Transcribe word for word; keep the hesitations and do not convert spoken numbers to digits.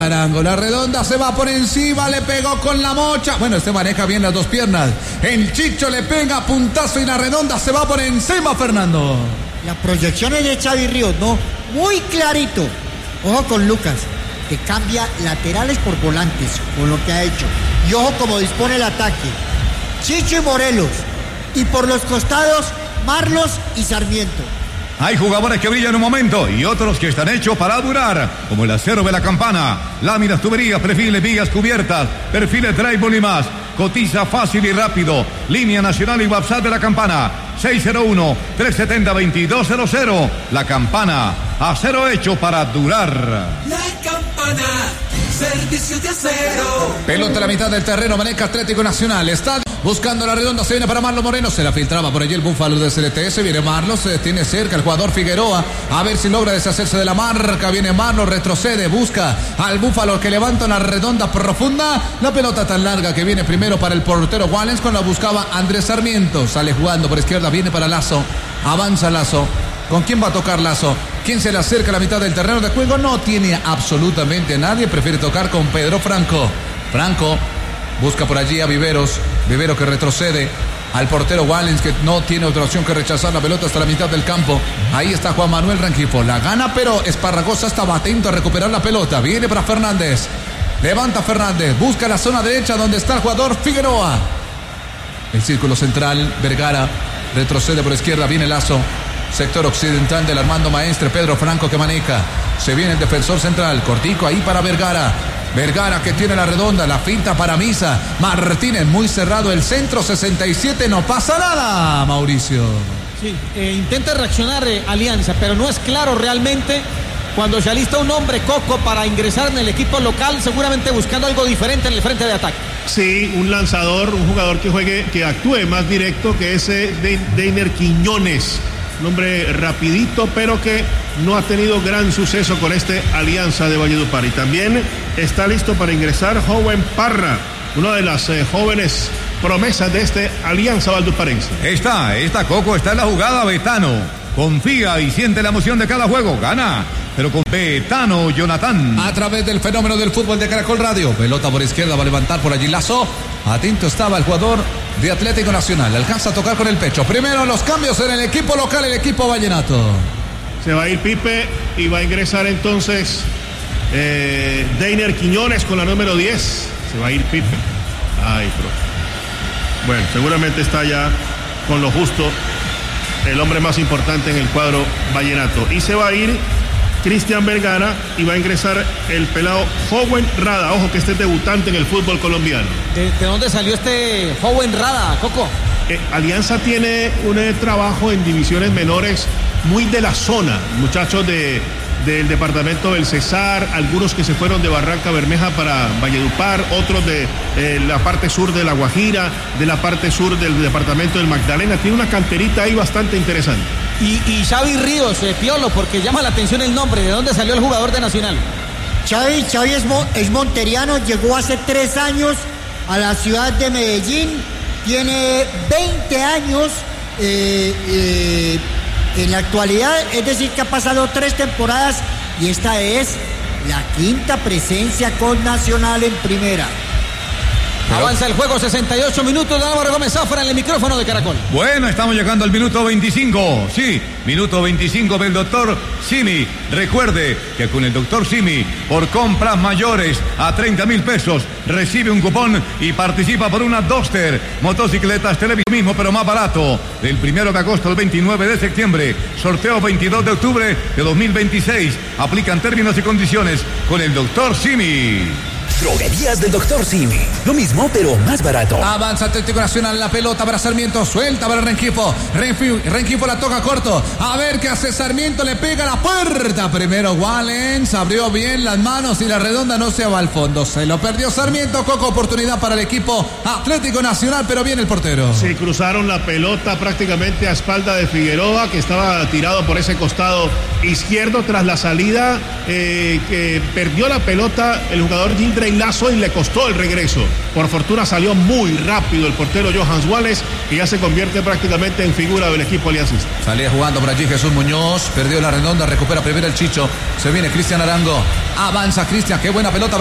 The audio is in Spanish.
Arango, la redonda se va por encima, le pegó con la mocha. Bueno, este maneja bien las dos piernas. El Chicho le pega puntazo y la redonda se va por encima, Fernando. Las proyecciones de Xavi Ríos, ¿no? Muy clarito. Ojo con Lucas, que cambia laterales por volantes, con lo que ha hecho. Y ojo como dispone el ataque. Chicho y Morelos. Y por los costados, Marlos y Sarmiento. Hay jugadores que brillan un momento y otros que están hechos para durar, como el acero de la Campana, láminas, tuberías, perfiles, vigas, cubiertas, perfiles, drywall y más. Cotiza fácil y rápido. Línea nacional y WhatsApp de la Campana, seis cero uno, tres siete cero, dos dos cero cero. La Campana, acero hecho para durar. La Campana, servicio de acero. Pelota a la mitad del terreno, maneja Atlético Nacional. Está buscando la redonda, se viene para Marlon Moreno, se la filtraba por allí el búfalo de C D T S, viene Marlon, se detiene cerca el jugador Figueroa, a ver si logra deshacerse de la marca, viene Marlon, retrocede, busca al búfalo que levanta una redonda profunda, la pelota tan larga que viene primero para el portero Wallens, cuando la buscaba Andrés Sarmiento, sale jugando por izquierda, viene para Lazo, avanza Lazo. ¿Con quién va a tocar Lazo? ¿Quién se le acerca a la mitad del terreno de juego? No tiene absolutamente a nadie, prefiere tocar con Pedro Franco. Franco busca por allí a Viveros, Vivero que retrocede al portero Wallens, que no tiene otra opción que rechazar la pelota hasta la mitad del campo. Ahí está Juan Manuel Rengifo, la gana, pero Esparragosa estaba atento a recuperar la pelota. Viene para Fernández, levanta Fernández, busca la zona derecha donde está el jugador Figueroa. El círculo central, Vergara, retrocede por izquierda, viene Lazo. Sector occidental del Armando Maestre, Pedro Franco que maneja. Se viene el defensor central, cortico ahí para Vergara. Vergara que tiene la redonda, la finta para Misa. Martínez muy cerrado el centro, sesenta y siete, no pasa nada, Mauricio. Sí, eh, intenta reaccionar eh, Alianza, pero no es claro realmente. Cuando se alista un hombre, Coco, para ingresar en el equipo local, seguramente buscando algo diferente en el frente de ataque. Sí, un lanzador, un jugador que juegue, que actúe más directo que ese de Deiner Quiñones. Un hombre rapidito, pero que no ha tenido gran suceso con este Alianza de Valledupar. Y también está listo para ingresar Joven Parra, una de las eh, jóvenes promesas de este Alianza valduparense. Está, está Coco, está en la jugada Betano. Confía y siente la emoción de cada juego. Gana, pero con Betano Jonathan. A través del fenómeno del fútbol de Caracol Radio. Pelota por izquierda, va a levantar por allí Lazo. Atento estaba el jugador de Atlético Nacional. Alcanza a tocar con el pecho. Primero los cambios en el equipo local, el equipo vallenato. Se va a ir Pipe y va a ingresar entonces eh, Deiner Quiñones con la número diez. Se va a ir Pipe. Ay, profe. Bueno, seguramente está ya con lo justo el hombre más importante en el cuadro vallenato. Y se va a ir Cristian Vergara y va a ingresar el pelado Joven Rada. Ojo que este es debutante en el fútbol colombiano. ¿De, de dónde salió este Joven Rada, Coco? Eh, Alianza tiene un eh, trabajo en divisiones menores muy de la zona. Muchachos de, del departamento del Cesar, algunos que se fueron de Barranca Bermeja para Valledupar, otros de eh, la parte sur de La Guajira, de la parte sur del departamento del Magdalena. Tiene una canterita ahí bastante interesante. Y, y Xavi Ríos, eh, Piolo, porque llama la atención el nombre. ¿De dónde salió el jugador de Nacional? Xavi, Xavi es, mo, es monteriano, llegó hace tres años a la ciudad de Medellín, tiene veinte años eh, eh, en la actualidad, es decir que ha pasado tres temporadas y esta es la quinta presencia con Nacional en primera. Pero avanza el juego, sesenta y ocho minutos. Álvaro Gómez Zafra en el micrófono de Caracol. Bueno, estamos llegando al minuto veinticinco. Sí, minuto veinticinco del doctor Simi. Recuerde que con el doctor Simi, por compras mayores a treinta mil pesos, recibe un cupón y participa por una Duster. Motocicletas Televis mismo, pero más barato. Del primero de agosto al veintinueve de septiembre. Sorteo veintidós de octubre de dos mil veintiséis. Aplican términos y condiciones con el doctor Simi. Droguerías del doctor Simi. Lo mismo, pero más barato. Avanza Atlético Nacional, la pelota para Sarmiento, suelta para Rengifo. Rengifo la toca corto. A ver qué hace Sarmiento, le pega la puerta. Primero Wallens, abrió bien las manos y la redonda no se va al fondo. Se lo perdió Sarmiento, Coco, oportunidad para el equipo Atlético Nacional, pero bien el portero. Sí, cruzaron la pelota prácticamente a espalda de Figueroa, que estaba tirado por ese costado izquierdo tras la salida, eh, que perdió la pelota el jugador Gildrey bailazo y le costó el regreso. Por fortuna salió muy rápido el portero Johan Wallace y ya se convierte prácticamente en figura del equipo aliancista. Salía jugando por allí Jesús Muñoz, perdió la redonda, recupera primero el Chicho, se viene Cristian Arango, avanza Cristian, qué buena pelota.